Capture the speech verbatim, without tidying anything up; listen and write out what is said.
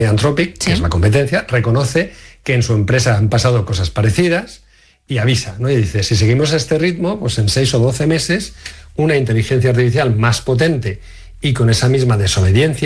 Anthropic, que sí. es la competencia, reconoce que en su empresa han pasado cosas parecidas y avisa, ¿no? Y dice, si seguimos a este ritmo, pues en seis o doce meses, una inteligencia artificial más potente y con esa misma desobediencia